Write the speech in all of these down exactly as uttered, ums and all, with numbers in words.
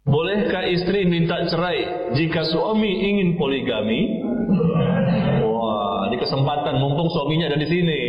Bolehkah istri minta cerai jika suami ingin poligami? Wah, ini kesempatan mumpung suaminya ada di sini.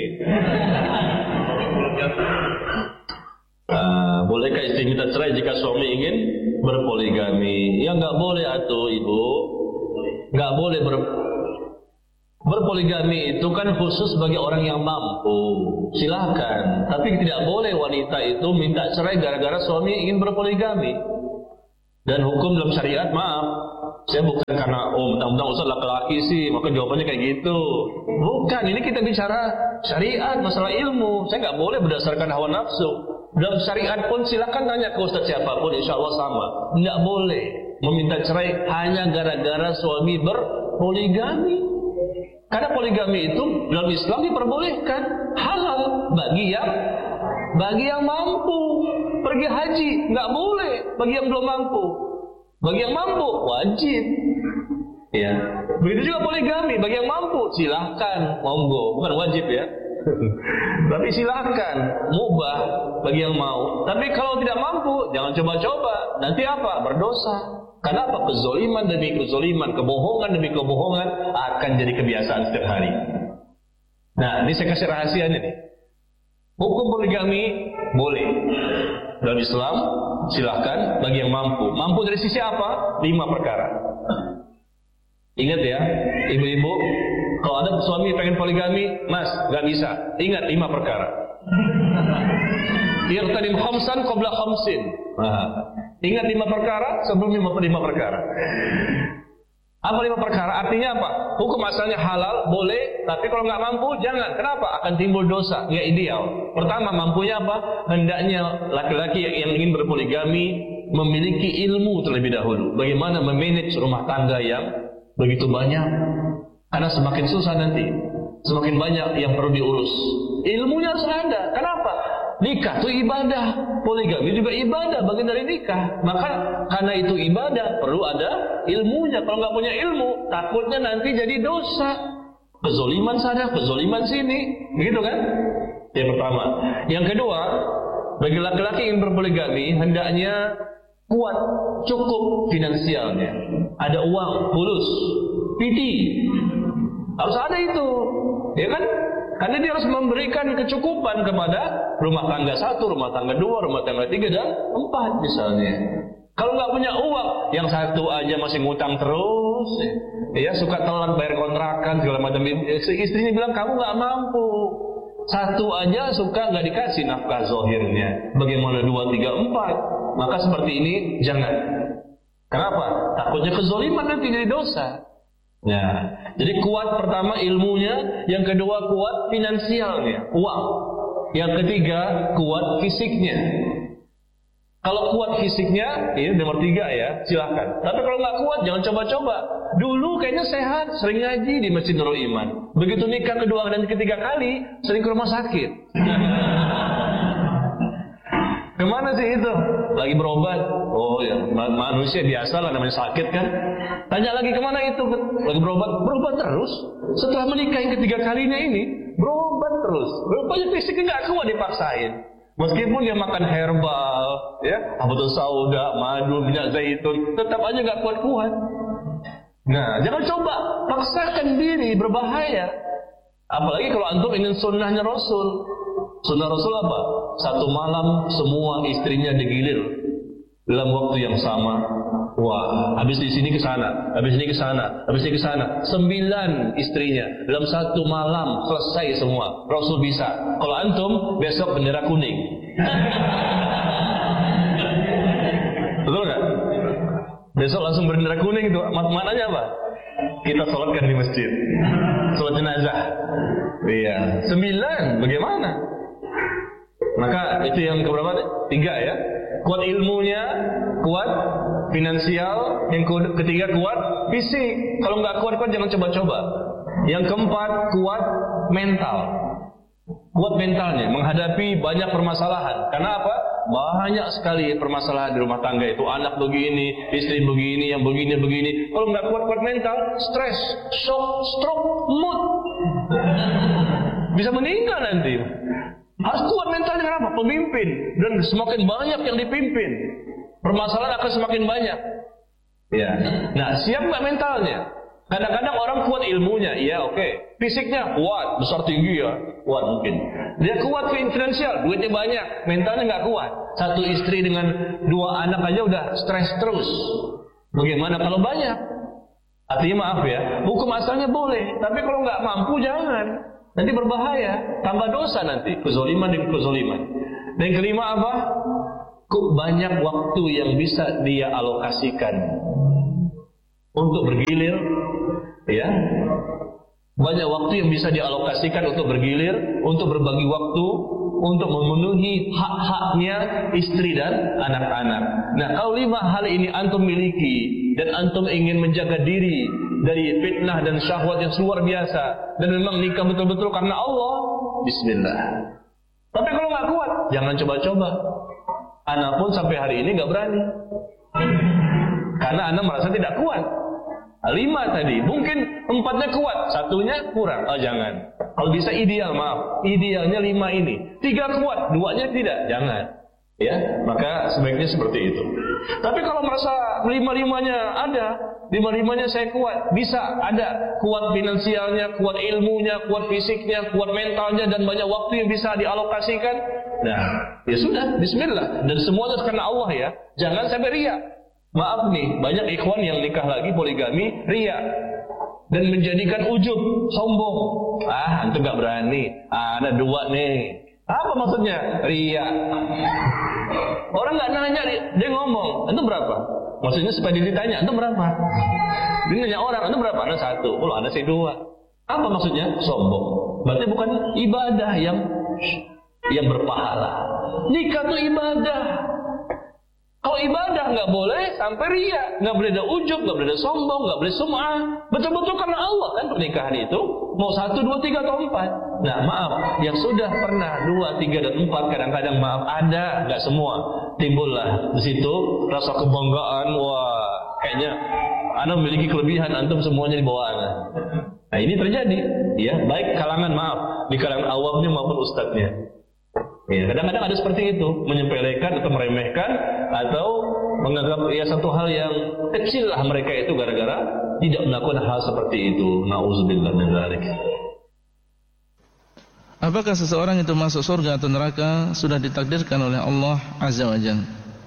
Uh, bolehkah istri minta cerai jika suami ingin berpoligami? Ya nggak boleh atuh ibu, nggak boleh ber berpoligami itu kan khusus bagi orang yang mampu. Silahkan, tapi tidak boleh wanita itu minta cerai gara-gara suami ingin berpoligami. Dan hukum dalam syariat, maaf, saya bukan karena oh mentang-mentang ustaz laki-laki sih maka jawabannya kayak gitu. Bukan, ini kita bicara syariat, masalah ilmu. Saya nggak boleh berdasarkan hawa nafsu. Dalam syariat pun silakan tanya ke ustaz siapapun, insya Allah sama. Nggak boleh meminta cerai hanya gara-gara suami berpoligami. Karena poligami itu dalam Islam diperbolehkan, halal bagi yang bagi yang mampu. Pergi haji nggak boleh bagi yang belum mampu. Bagi yang mampu wajib. Ya. Begitu juga poligami bagi yang mampu silahkan, monggo, bukan wajib ya. Tapi silahkan, mubah bagi yang mau. Tapi kalau tidak mampu jangan coba-coba. Nanti apa? Berdosa. Karena apa? Kezoliman demi kezoliman, kebohongan demi kebohongan akan jadi kebiasaan setiap hari. Nah, ini saya kasih rahasianya nih. Hukum poligami boleh dalam Islam, silahkan bagi yang mampu. Mampu dari sisi apa? Lima perkara. Ingat ya, ibu-ibu, kalau ada suami pengen poligami, mas, gak bisa. Ingat lima perkara. Irtadim khamsan qabla khamsin. Nah, ingat lima perkara sebelum lima, lima perkara. Apa lima perkara? Artinya apa? Hukum asalnya halal, boleh, tapi kalau nggak mampu, jangan. Kenapa? Akan timbul dosa, nggak ideal. Pertama, mampunya apa? Hendaknya laki-laki yang, yang ingin berpoligami memiliki ilmu terlebih dahulu. Bagaimana memanage rumah tangga yang begitu banyak? Karena semakin susah nanti, semakin banyak yang perlu diurus. Ilmunya harus ada. Kenapa? Nikah itu ibadah, poligami juga ibadah, bagian dari nikah. Maka karena itu ibadah, perlu ada ilmunya. Kalau nggak punya ilmu, takutnya nanti jadi dosa. Kezoliman sana, kezoliman sini, begitu kan? Yang pertama. Yang kedua, bagi laki-laki yang berpoligami, hendaknya kuat, cukup finansialnya. Ada uang, fulus, piti, harus ada itu, ya kan? Karena dia harus memberikan kecukupan kepada rumah tangga satu, rumah tangga dua, rumah tangga tiga, dan empat misalnya. Kalau nggak punya uang, yang satu aja masih ngutang terus, ya suka telat bayar kontrakan segala macam. Istrinya bilang kamu nggak mampu. Satu aja suka nggak dikasih nafkah zohirnya. Bagaimana dua, tiga, empat? Maka seperti ini jangan. Kenapa? Takutnya kezoliman nanti jadi dosa. Ya, jadi kuat pertama ilmunya, yang kedua kuat finansialnya, uang. Yang ketiga kuat fisiknya. Kalau kuat fisiknya, ini nomor tiga ya, silahkan. Tapi kalau nggak kuat, jangan coba-coba. Dulu kayaknya sehat, sering ngaji di Masjid Nurul Iman. Begitu nikah kedua dan ketiga kali, sering ke rumah sakit. Kemana sih itu? Lagi berobat. Oh ya, manusia biasa lah namanya sakit kan. Tanya lagi kemana itu? Lagi berobat. Berobat terus. Setelah menikah yang ketiga kalinya ini, berobat terus. Rupanya fisiknya nggak kuat dipaksain. Meskipun dia makan herbal, ya, habatus sauda, madu, minyak zaitun, tetap aja nggak kuat-kuat. Nah, jangan coba paksakan diri, berbahaya. Apalagi kalau antum ingin sunnahnya Rasul. Sunnah Rasul apa? Satu malam semua istrinya digilir dalam waktu yang sama. Wah, habis di sini ke sana, habis ini ke sana, habis ini ke sana. Sembilan istrinya dalam satu malam selesai semua. Rasul bisa. Kalau antum besok bendera kuning. Betul nggak? Besok langsung bendera kuning itu. Maknanya apa? Kita sholatkan di masjid. Sholat jenazah. Iya. Sembilan. Bagaimana? Maka itu yang keberapa? Tiga ya. Kuat ilmunya, kuat finansial. Yang ketiga kuat fisik. Kalau nggak kuat-kuat jangan coba-coba. Yang keempat kuat mental. Kuat mentalnya menghadapi banyak permasalahan. Karena apa? Banyak sekali permasalahan di rumah tangga itu. Anak begini, istri begini, yang begini begini. Kalau nggak kuat-kuat mental, stres, shock, stroke, mood, bisa meninggal nanti. Harus kuat mentalnya. Kenapa? Pemimpin. Dan semakin banyak yang dipimpin, permasalahan akan semakin banyak. Ya. Nah, siap nggak mentalnya? Kadang-kadang orang kuat ilmunya, iya oke. Okay. Fisiknya kuat, besar tinggi ya, kuat mungkin. Dia kuat finansial, duitnya banyak, mentalnya nggak kuat. Satu istri dengan dua anak aja udah stres terus. Bagaimana kalau banyak? Artinya maaf ya, hukum asalnya boleh, tapi kalau nggak mampu jangan. Nanti berbahaya, tambah dosa nanti, kezoliman demi kezoliman. Dan yang kelima apa? Kok banyak waktu yang bisa dia alokasikan untuk bergilir, ya, banyak waktu yang bisa dialokasikan untuk bergilir, untuk berbagi waktu, untuk memenuhi hak-haknya istri dan anak-anak. Nah, kalau lima hal ini antum miliki dan antum ingin menjaga diri dari fitnah dan syahwat yang luar biasa, dan memang nikah betul-betul karena Allah, bismillah. Tapi kalau nggak kuat, jangan coba-coba. Ana pun sampai hari ini nggak berani, karena ana merasa tidak kuat. Lima tadi, mungkin empatnya kuat, satunya kurang. Oh jangan. Kalau bisa ideal, maaf, idealnya lima ini. Tiga kuat, duanya tidak, jangan. Ya, maka sebaiknya seperti itu. Tapi kalau merasa lima-limanya ada, lima-limanya saya kuat, bisa ada. Kuat finansialnya, kuat ilmunya, kuat fisiknya, kuat mentalnya, dan banyak waktu yang bisa dialokasikan. Nah, ya sudah, bismillah. Dan semuanya karena Allah ya. Jangan sampai riya. Maaf nih, banyak ikhwan yang nikah lagi poligami, riya. Dan menjadikan ujub, sombong. Ah, antum gak berani. Ah, ada dua nih. Apa maksudnya? Riya. Orang gak nanya, dia ngomong, antum berapa? Maksudnya supaya dia ditanya, antum berapa? Dia nanya orang, antum berapa? Ada satu. Oh, ada saya dua. Apa maksudnya? Sombong. Berarti bukan ibadah yang yang berpahala. Nikah itu ibadah. Kalau ibadah nggak boleh sampai ria, nggak boleh ada ujub, nggak boleh ada sombong, nggak boleh sum'ah. Betul-betul karena Allah kan pernikahan itu. Mau satu, dua, tiga atau empat. Nah maaf, yang sudah pernah dua, tiga dan empat kadang-kadang maaf ada, nggak semua. Timbullah di situ rasa kebanggaan. Wah, kayaknya ana memiliki kelebihan, antum semuanya di bawah ana. Nah ini terjadi, ya baik kalangan maaf di kalangan awamnya maupun ustadznya. Ya, kadang-kadang ada seperti itu, menyepelekan atau meremehkan atau menganggap ya satu hal yang kecil lah mereka itu gara-gara tidak melakukan hal seperti itu. Nauzubillah min dzalik. Apakah seseorang itu masuk surga atau neraka sudah ditakdirkan oleh Allah Azza wa Jalla?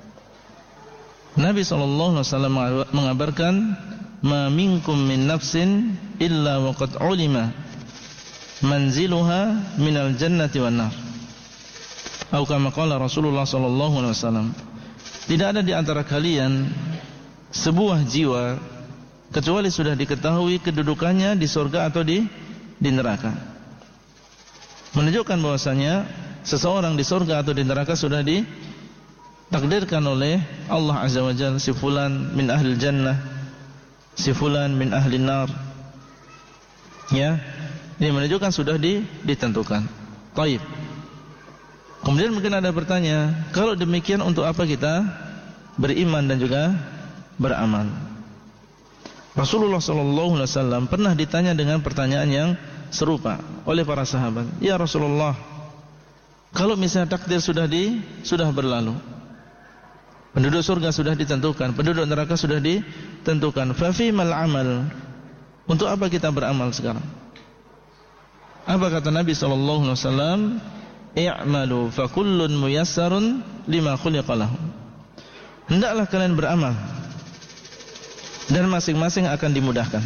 Nabi sallallahu alaihi wasallam mengabarkan, "Ma minkum min nafsin illa waqad ulima manziluha minal jannati wan nar." Atau kama qala Rasulullah sallallahu alaihi wasallam, tidak ada di antara kalian sebuah jiwa kecuali sudah diketahui kedudukannya di surga atau di di neraka. Menunjukkan bahwasanya seseorang di surga atau di neraka sudah ditakdirkan oleh Allah Azza wa Jalla, si fulan min ahli jannah, si fulan min ahli nar. Ya, ini menunjukkan sudah ditentukan. Baik. Kemudian mungkin ada bertanya, kalau demikian untuk apa kita beriman dan juga beramal? Rasulullah sallallahu alaihi wasallam pernah ditanya dengan pertanyaan yang serupa oleh para sahabat. Ya Rasulullah, kalau misalnya takdir sudah di sudah berlalu, penduduk surga sudah ditentukan, penduduk neraka sudah ditentukan, fa fimal amal? Untuk apa kita beramal sekarang? Apa kata Nabi sallallahu alaihi wasallam? I'malu fa kullun muyassarun lima khuliqa lahu. Hendaklah kalian beramal dan masing-masing akan dimudahkan.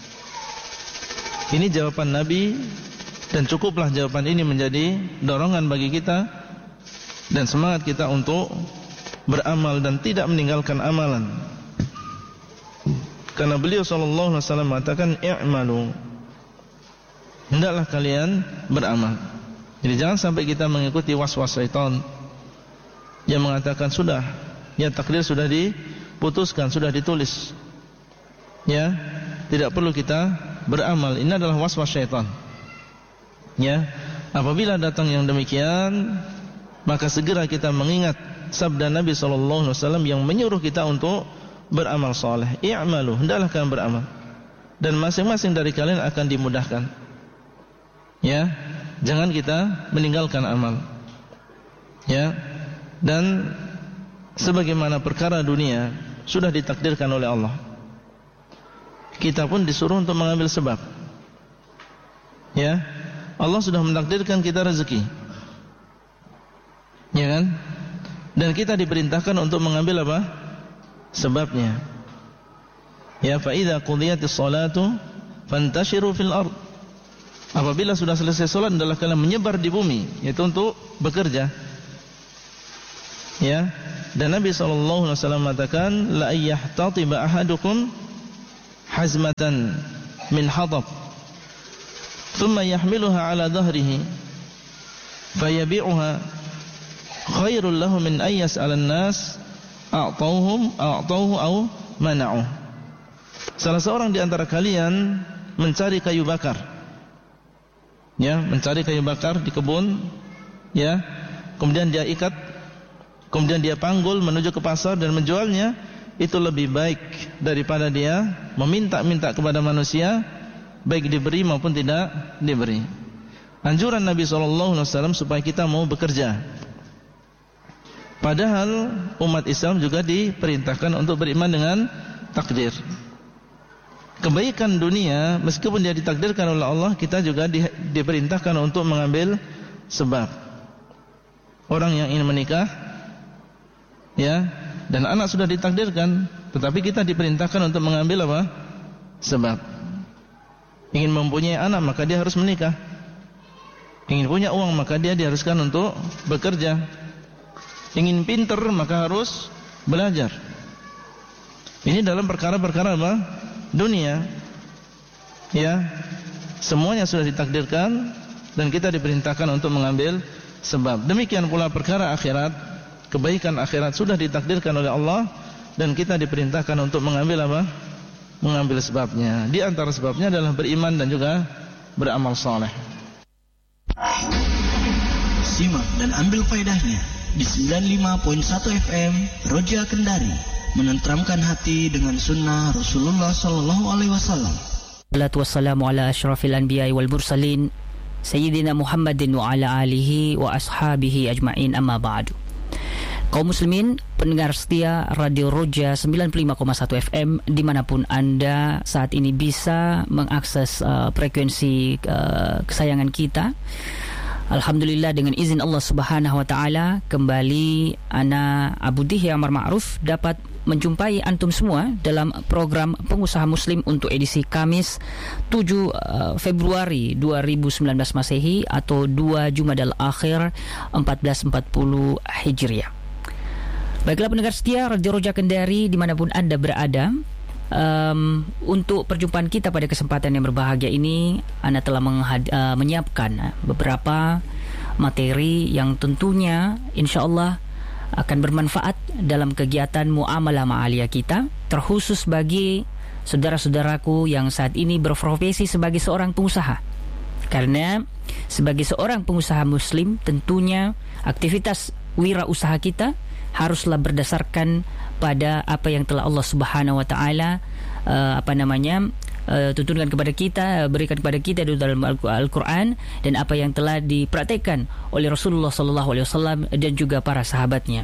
Ini jawaban Nabi, dan cukuplah jawaban ini menjadi dorongan bagi kita dan semangat kita untuk beramal dan tidak meninggalkan amalan. Karena beliau sallallahu alaihi wasallam mengatakan i'malu, hendaklah kalian beramal. Jadi jangan sampai kita mengikuti was-was syaitan yang mengatakan sudah, ya takdir sudah diputuskan, sudah ditulis, ya tidak perlu kita beramal. Ini adalah was-was syaitan. Ya, apabila datang yang demikian, maka segera kita mengingat sabda Nabi sallallahu alaihi wasallam yang menyuruh kita untuk beramal saleh. I'malu, hendaklah kalian beramal dan masing-masing dari kalian akan dimudahkan. Ya, jangan kita meninggalkan amal. Ya. Dan sebagaimana perkara dunia sudah ditakdirkan oleh Allah, kita pun disuruh untuk mengambil sebab. Ya. Allah sudah mentakdirkan kita rezeki. Ya kan? Dan kita diperintahkan untuk mengambil apa? Sebabnya. Ya, fa idza qudiyatis salatu fantashiru fil ard. Apabila sudah selesai salat, adalah kalian menyebar di bumi, yaitu untuk bekerja. Ya. Dan Nabi sallallahu alaihi wasallam mengatakan, la yahtatiba ahadukum hazmatan min hatab thumma yahmiluha ala dhahrihi fayabi'uha khairul lahu min an yas'ala an-nas a'tauhum a'tauhu aw mana'uh. Salah seorang di antara kalian mencari kayu bakar, ya, mencari kayu bakar di kebun, ya, kemudian dia ikat, kemudian dia panggul menuju ke pasar dan menjualnya, itu lebih baik daripada dia meminta-minta kepada manusia, baik diberi maupun tidak diberi. Anjuran Nabi shallallahu alaihi wasallam supaya kita mau bekerja. Padahal umat Islam juga diperintahkan untuk beriman dengan takdir. Kebaikan dunia meskipun dia ditakdirkan oleh Allah, kita juga di, diperintahkan untuk mengambil sebab. Orang yang ingin menikah, ya, dan anak sudah ditakdirkan, tetapi kita diperintahkan untuk mengambil apa? Sebab. Ingin mempunyai anak, maka dia harus menikah. Ingin punya uang, maka dia diharuskan untuk bekerja. Ingin pintar, maka harus belajar. Ini dalam perkara-perkara apa? Dunia. Ya. Semuanya sudah ditakdirkan dan kita diperintahkan untuk mengambil sebab. Demikian pula perkara akhirat, kebaikan akhirat sudah ditakdirkan oleh Allah dan kita diperintahkan untuk mengambil apa? Mengambil sebabnya. Di antara sebabnya adalah beriman dan juga beramal saleh. Simak dan ambil faedahnya di sembilan puluh lima koma satu F M Roja Kendari, menenteramkan hati dengan sunnah Rasulullah sallallahu alaihi wasallam. Salatu wassalamu ala asyrafil anbiya'i wal mursalin Sayyidina Muhammadin wa ala alihi wa ashabihi ajma'in, amma ba'du. Kaum muslimin, pendengar setia Radio Roja sembilan puluh lima koma satu F M dimanapun Anda saat ini bisa mengakses uh, frekuensi uh, kesayangan kita. Alhamdulillah, dengan izin Allah Subhanahu wa taala, kembali ana Abu Dihya Amar Ma'ruf dapat menjumpai antum semua dalam program Pengusaha Muslim untuk edisi Kamis tujuh Februari dua ribu sembilan belas Masehi atau dua Jumadal Akhir empat belas empat puluh Hijriah. Baiklah pendengar setia Radio Roja Kendari dimanapun Anda berada, um, untuk perjumpaan kita pada kesempatan yang berbahagia ini, Anda telah menghad- uh, menyiapkan beberapa materi yang tentunya insyaAllah akan bermanfaat dalam kegiatan muamalah ma'aliyah kita, terkhusus bagi saudara-saudaraku yang saat ini berprofesi sebagai seorang pengusaha. Karena sebagai seorang pengusaha muslim, tentunya aktivitas wirausaha kita haruslah berdasarkan pada apa yang telah Allah Subhanahu wa taala uh, apa namanya uh, tuntunkan kepada kita, berikan kepada kita dalam Al-Qur'an, dan apa yang telah dipraktikkan oleh Rasulullah sallallahu alaihi wasallam dan juga para sahabatnya.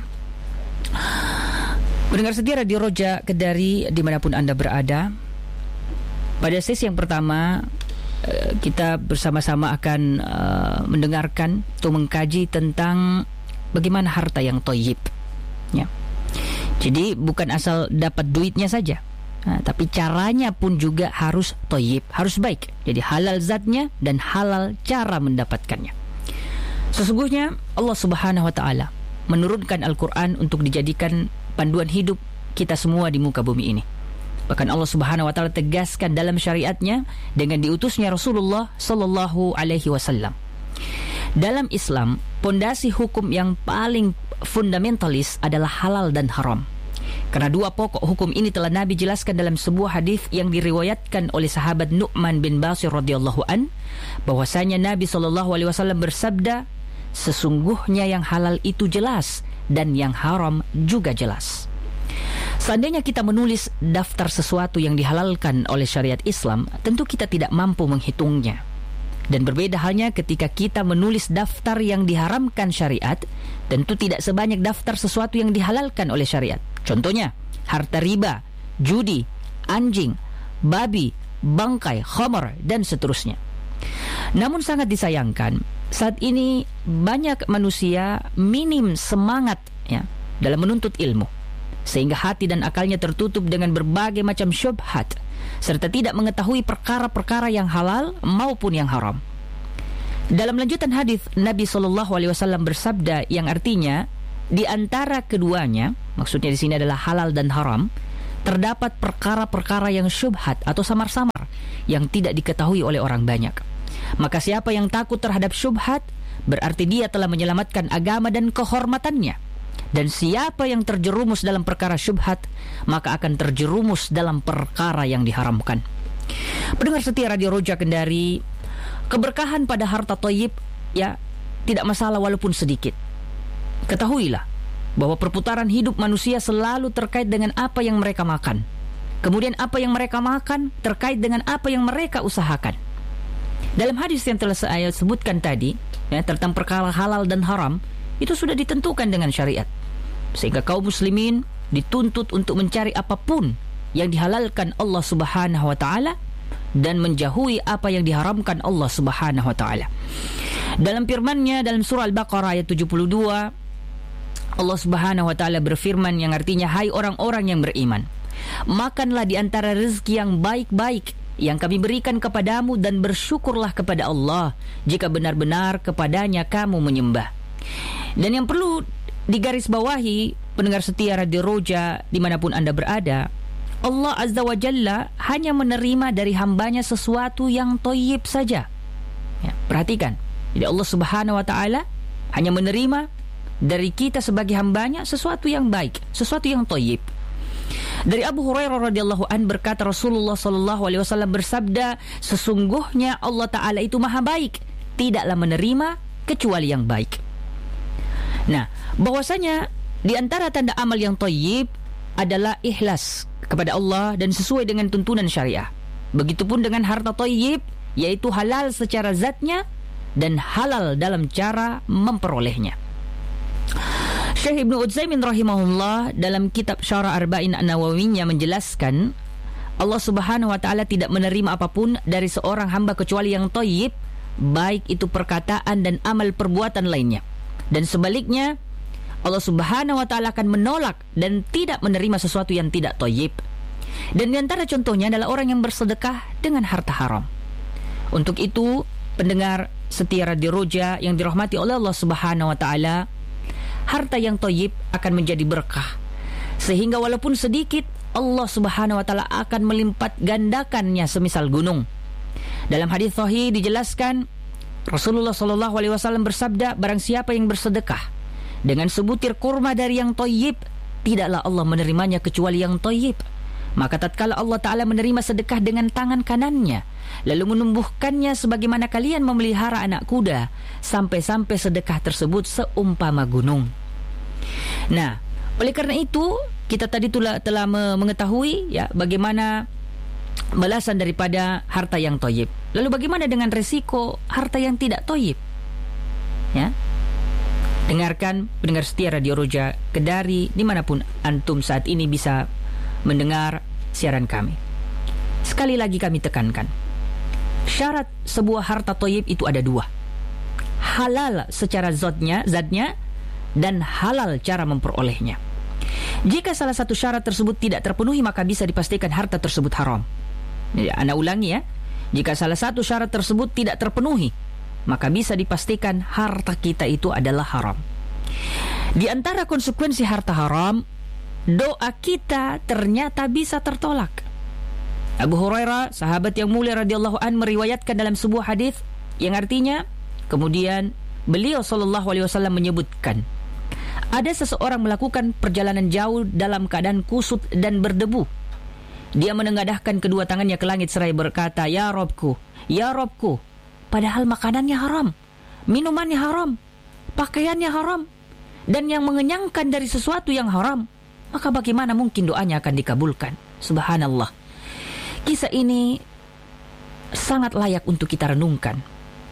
Pendengar setia Radio Roja Kendari dimanapun Anda berada, pada sesi yang pertama uh, kita bersama-sama akan uh, mendengarkan atau mengkaji tentang bagaimana harta yang thayyib. Ya. Jadi bukan asal dapat duitnya saja, nah, tapi caranya pun juga harus thayyib, harus baik. Jadi halal zatnya dan halal cara mendapatkannya. Sesungguhnya Allah Subhanahu wa taala menurunkan Al-Qur'an untuk dijadikan panduan hidup kita semua di muka bumi ini. Bahkan Allah Subhanahu wa taala tegaskan dalam syariatnya dengan diutusnya Rasulullah sallallahu alaihi wasallam. Dalam Islam, pondasi hukum yang paling fundamentalis adalah halal dan haram. Karena dua pokok hukum ini telah Nabi jelaskan dalam sebuah hadis yang diriwayatkan oleh sahabat Nu'man bin Bashir radhiyallahu an, bahwasanya Nabi sallallahu alaihi wasallam bersabda, sesungguhnya yang halal itu jelas dan yang haram juga jelas. Seandainya kita menulis daftar sesuatu yang dihalalkan oleh syariat Islam, tentu kita tidak mampu menghitungnya. Dan berbeda halnya ketika kita menulis daftar yang diharamkan syariat, tentu tidak sebanyak daftar sesuatu yang dihalalkan oleh syariat. Contohnya, harta riba, judi, anjing, babi, bangkai, khamar, dan seterusnya. Namun sangat disayangkan, saat ini banyak manusia minim semangat ya, dalam menuntut ilmu, sehingga hati dan akalnya tertutup dengan berbagai macam syubhat, serta tidak mengetahui perkara-perkara yang halal maupun yang haram. Dalam lanjutan hadis, Nabi shallallahu alaihi wasallam bersabda yang artinya di antara keduanya, maksudnya di sini adalah halal dan haram, terdapat perkara-perkara yang syubhat atau samar-samar yang tidak diketahui oleh orang banyak. Maka siapa yang takut terhadap syubhat, berarti dia telah menyelamatkan agama dan kehormatannya. Dan siapa yang terjerumus dalam perkara syubhat, maka akan terjerumus dalam perkara yang diharamkan. Pendengar setia Radio Roja Kendari, keberkahan pada harta thayyib ya tidak masalah walaupun sedikit. Ketahuilah bahwa perputaran hidup manusia selalu terkait dengan apa yang mereka makan. Kemudian apa yang mereka makan terkait dengan apa yang mereka usahakan. Dalam hadis yang telah saya sebutkan tadi ya, tentang perkara halal dan haram, itu sudah ditentukan dengan syariat, sehingga kaum muslimin dituntut untuk mencari apapun yang dihalalkan Allah Subhanahu wa taala dan menjauhi apa yang diharamkan Allah Subhanahu wa taala. Dalam firman-Nya dalam surah Al-Baqarah ayat tujuh puluh dua, Allah Subhanahu wa taala berfirman yang artinya, hai orang-orang yang beriman, makanlah di antara rezeki yang baik-baik yang kami berikan kepadamu dan bersyukurlah kepada Allah jika benar-benar kepadanya kamu menyembah. Dan yang perlu digarisbawahi pendengar setia Radio Roja dimanapun Anda berada, Allah Azza wa Jalla hanya menerima dari hambanya sesuatu yang thayyib saja ya, perhatikan. Jadi Allah Subhanahu wa ta'ala hanya menerima dari kita sebagai hambanya sesuatu yang baik, sesuatu yang thayyib. Dari Abu Hurairah radhiyallahu an berkata, Rasulullah sallallahu alaihi wasallam bersabda, sesungguhnya Allah Ta'ala itu maha baik, tidaklah menerima kecuali yang baik. Nah, bahwasanya di antara tanda amal yang thayyib adalah ikhlas kepada Allah dan sesuai dengan tuntunan syariah. Begitupun dengan harta thayyib, yaitu halal secara zatnya dan halal dalam cara memperolehnya. Syekh Ibnu Utsaimin rahimahullah dalam kitab Syarah Arba'in An-Nawawinya menjelaskan, Allah Subhanahu wa taala tidak menerima apapun dari seorang hamba kecuali yang thayyib, baik itu perkataan dan amal perbuatan lainnya. Dan sebaliknya, Allah Subhanahu wa taala akan menolak dan tidak menerima sesuatu yang tidak thayyib. Dan di antara contohnya adalah orang yang bersedekah dengan harta haram. Untuk itu, pendengar setia Radio Roja yang dirahmati oleh Allah Subhanahu wa taala, harta yang thayyib akan menjadi berkah, sehingga walaupun sedikit Allah Subhanahu wa taala akan melipat gandakannya semisal gunung. Dalam hadis sahih dijelaskan, Rasulullah sallallahu alaihi wasallam bersabda, barang siapa yang bersedekah dengan sebutir kurma dari yang thayyib, tidaklah Allah menerimanya kecuali yang thayyib. Maka tatkala Allah Ta'ala menerima sedekah dengan tangan kanannya, lalu menumbuhkannya sebagaimana kalian memelihara anak kuda, sampai-sampai sedekah tersebut seumpama gunung. Nah, oleh karena itu, kita tadi telah, telah mengetahui ya bagaimana balasan daripada harta yang thayyib. Lalu bagaimana dengan resiko harta yang tidak thayyib? Ya, dengarkan pendengar setia Radio Roja Kendari dimanapun antum saat ini bisa mendengar siaran kami. Sekali lagi kami tekankan, syarat sebuah harta thayyib itu ada dua, halal secara zatnya, zatnya dan halal cara memperolehnya. Jika salah satu syarat tersebut tidak terpenuhi, maka bisa dipastikan harta tersebut haram. Ya, Anda ulangi ya, jika salah satu syarat tersebut tidak terpenuhi, maka bisa dipastikan harta kita itu adalah haram. Di antara konsekuensi harta haram, doa kita ternyata bisa tertolak. Abu Hurairah, sahabat yang mulia radhiyallahu an, meriwayatkan dalam sebuah hadis yang artinya, kemudian beliau sallallahu alaihi wasallam menyebutkan, ada seseorang melakukan perjalanan jauh dalam keadaan kusut dan berdebu. Dia menengadahkan kedua tangannya ke langit seraya berkata, ya Robku, ya Robku, padahal makanannya haram, minumannya haram, pakaiannya haram, dan yang mengenyangkan dari sesuatu yang haram, maka bagaimana mungkin doanya akan dikabulkan? Subhanallah. Kisah ini sangat layak untuk kita renungkan.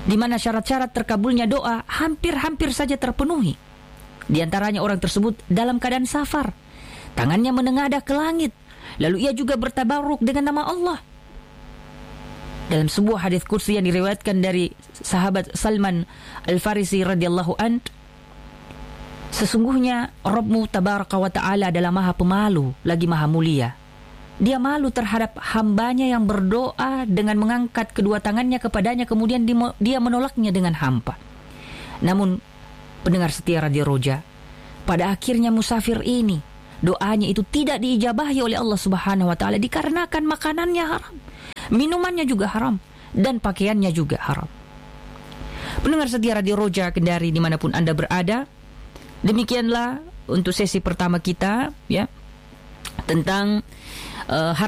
di mana syarat-syarat terkabulnya doa hampir-hampir saja terpenuhi. Di antaranya orang tersebut dalam keadaan safar, tangannya menengadah ke langit, lalu ia juga bertabaruk dengan nama Allah. Dalam sebuah hadis kursi yang diriwayatkan dari sahabat Salman Al-Farisi radhiyallahu an, sesungguhnya Rabbmu tabaraka wa ta'ala adalah maha pemalu lagi maha mulia. Dia malu terhadap hambanya yang berdoa dengan mengangkat kedua tangannya kepadanya, kemudian dia menolaknya dengan hampa. Namun pendengar setia Radio Roja, pada akhirnya musafir ini doanya itu tidak diijabahi oleh Allah Subhanahu wa ta'ala dikarenakan makanannya haram, minumannya juga haram, dan pakaiannya juga haram. Pendengar setia Radio Roja Kendari dimanapun Anda berada, demikianlah untuk sesi pertama kita, ya, tentang uh,